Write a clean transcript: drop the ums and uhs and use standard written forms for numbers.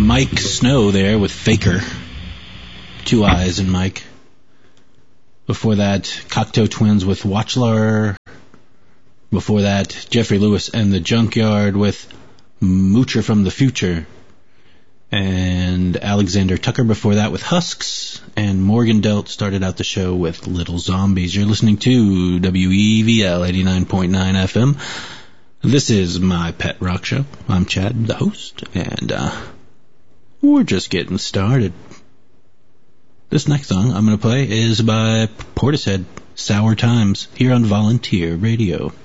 Mike Snow there with Faker. Two Eyes and Mike. Before that, Cocteau Twins with Watchlar. Before that, Jeffrey Lewis and the Junkyard with Moocher from the Future. And Alexander Tucker before that with Husks. And Morgan Delt started out the show with Little Zombies. You're listening to WEVL 89.9 FM. This is my pet rock show. I'm Chad, the host. And we're just getting started. This next song I'm going to play is by Portishead, Sour Times, here on Volunteer Radio.